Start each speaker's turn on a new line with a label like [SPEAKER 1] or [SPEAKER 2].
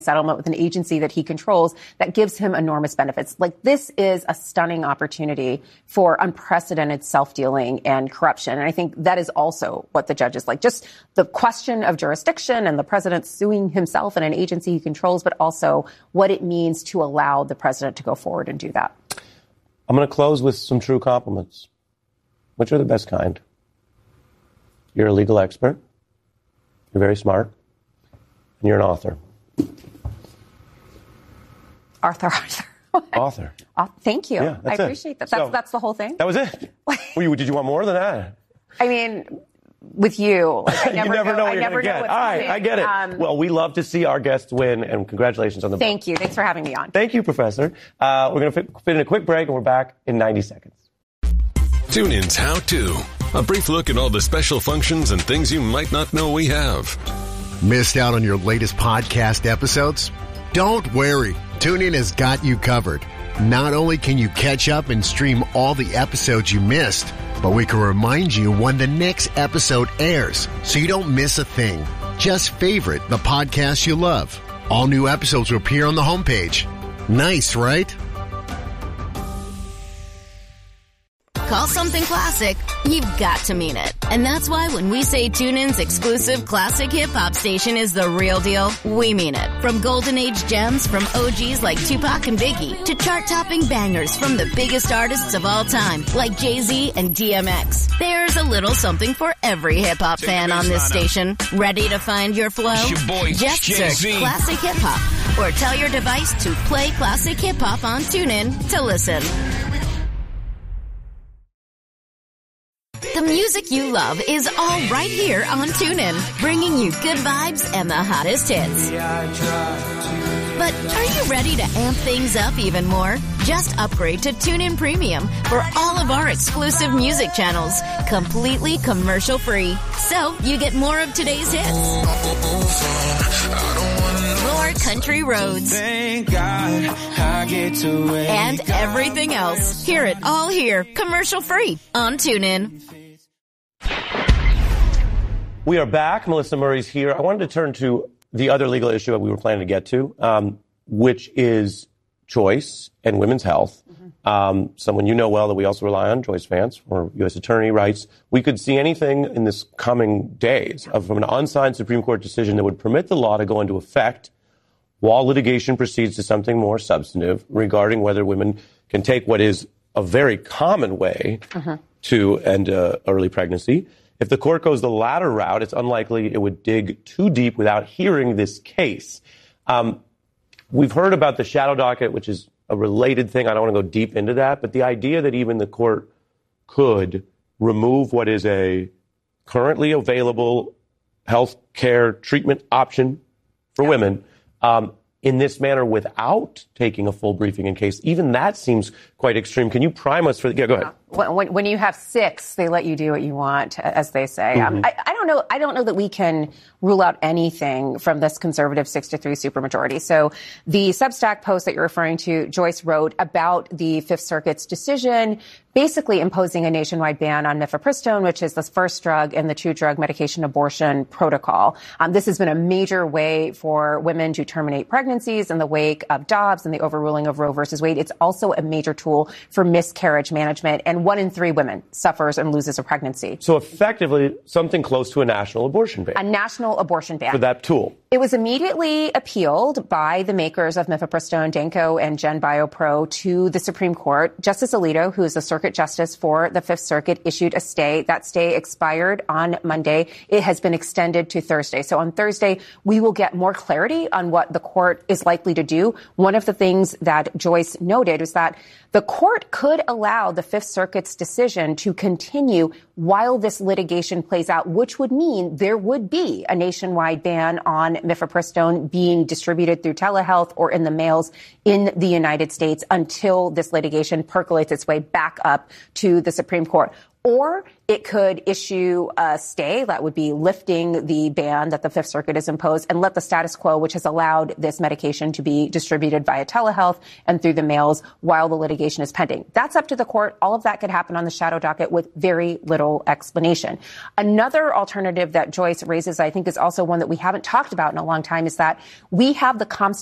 [SPEAKER 1] settlement with an agency that he controls that gives him enormous benefits. Like, this is a stunning opportunity for unprecedented self-dealing and corruption. And I think that is also what the judges like. Just the question of jurisdiction and the president suing himself and an agency he controls, but also what it means to allow the president to go forward and do that.
[SPEAKER 2] I'm going to close with some true compliments, which are the best kind. You're a legal expert. You're very smart. And you're an author.
[SPEAKER 1] Author. Thank you.
[SPEAKER 2] Yeah,
[SPEAKER 1] I appreciate that. That's the whole thing.
[SPEAKER 2] That was it. Did you want more than that?
[SPEAKER 1] I mean, with you, like,
[SPEAKER 2] you never know what you're going to get. All right, I get it. Well, we love to see our guests win, and congratulations on the book.
[SPEAKER 1] Thank you. Thanks for having me on.
[SPEAKER 2] Thank you, Professor. We're going to fit in a quick break, and we're back in 90 seconds.
[SPEAKER 3] TuneIn's How To. A brief look at all the special functions and things you might not know we have.
[SPEAKER 4] Missed out on your latest podcast episodes? Don't worry. TuneIn has got you covered. Not only can you catch up and stream all the episodes you missed, but we can remind you when the next episode airs so you don't miss a thing. Just favorite the podcast you love. All new episodes will appear on the homepage. Nice, right?
[SPEAKER 5] Call something classic, you've got to mean it. And that's why when we say TuneIn's exclusive classic hip-hop station is the real deal, we mean it. From golden age gems from OGs like Tupac and Biggie to chart-topping bangers from the biggest artists of all time like Jay-Z and DMX. There's a little something for every hip-hop fan on this station. Ready to find your flow? Just search Classic Hip-Hop or tell your device to play Classic Hip-Hop on TuneIn to listen. The music you love is all right here on TuneIn, bringing you good vibes and the hottest hits. But are you ready to amp things up even more? Just upgrade to TuneIn Premium for all of our exclusive music channels, completely commercial-free. So you get more of today's hits, more country roads, and everything else. Hear it all here, commercial-free on TuneIn.
[SPEAKER 2] We are back. Melissa Murray's here. I wanted to turn to the other legal issue that we were planning to get to, which is choice and women's health. Someone you know well that we also rely on, Joyce Vance, former U.S. attorney, writes, we could see anything in this coming days from an unsigned Supreme Court decision that would permit the law to go into effect while litigation proceeds to something more substantive regarding whether women can take what is a very common way to end early pregnancy. If the court goes the latter route, it's unlikely it would dig too deep without hearing this case. We've heard about the shadow docket, which is a related thing. I don't want to go deep into that. But the idea that even the court could remove what is a currently available health care treatment option for women in this manner without taking a full briefing in case, even that seems quite extreme. Can you prime us for the... Yeah, go ahead.
[SPEAKER 1] When you have six, they let you do what you want, as they say. I don't know that we can rule out anything from this conservative 6-3 supermajority. So the Substack post that you're referring to, Joyce wrote about the Fifth Circuit's decision basically imposing a nationwide ban on mifepristone, which is the first drug in the two-drug medication abortion protocol. This has been a major way for women to terminate pregnancies in the wake of Dobbs and the overruling of Roe versus Wade. It's also a major tool for miscarriage management, and 1 in 3 women suffers and loses a pregnancy.
[SPEAKER 2] So effectively, something close to a national abortion ban.
[SPEAKER 1] A national abortion ban.
[SPEAKER 2] For that tool.
[SPEAKER 1] It was immediately appealed by the makers of mifepristone, Danco and GenBioPro, to the Supreme Court. Justice Alito, who is the circuit justice for the Fifth Circuit, issued a stay. That stay expired on Monday. It has been extended to Thursday. So on Thursday, we will get more clarity on what the court is likely to do. One of the things that Joyce noted is that the court could allow the Fifth Circuit's decision to continue while this litigation plays out, which would mean there would be a nationwide ban on mifepristone being distributed through telehealth or in the mails in the United States until this litigation percolates its way back up to the Supreme Court. Or it could issue a stay that would be lifting the ban that the Fifth Circuit has imposed and let the status quo, which has allowed this medication to be distributed via telehealth and through the mails while the litigation is pending. That's up to the court. All of that could happen on the shadow docket with very little explanation. Another alternative that Joyce raises, I think, is also one that we haven't talked about in a long time, is that we have the